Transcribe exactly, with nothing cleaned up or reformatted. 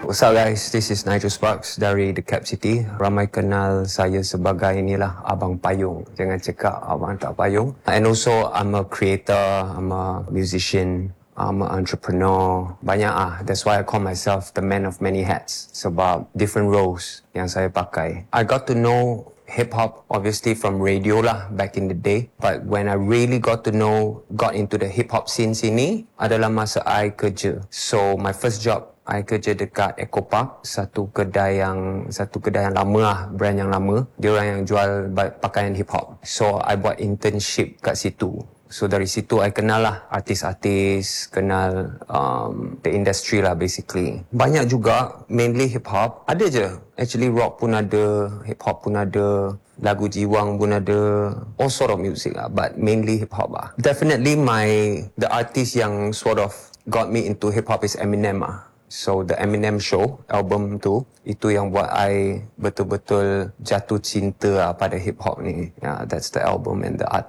What's up guys, this is Nigel Sparks dari The Cap City. Ramai kenal saya sebagai inilah Abang Payung. Jangan cakap Abang tak payung. And also I'm a creator, I'm a musician, I'm an entrepreneur. Banyak ah. That's why I call myself the man of many hats. Sebab different roles yang saya pakai. I got to know hip-hop obviously from radio lah back in the day. But when I really got to know, got into the hip-hop scene sini adalah masa I kerja. So my first job, I kerja dekat Eco Park, satu kedai yang satu kedai yang lama lah, brand yang lama. Dia orang yang jual pakaian hip hop. So I buat internship kat situ. So dari situ I kenal lah artis-artis, kenal um, the industry lah basically. Banyak juga mainly hip hop. Ada je. Actually rock pun ada, hip hop pun ada, lagu jiwang pun ada, all sort of music lah, but mainly hip hop lah. Definitely my the artist yang sort of got me into hip hop is Eminem lah. So the Eminem Show album tu, itu yang buat I betul-betul jatuh cinta lah pada hip hop ni. Yeah, that's the album and the art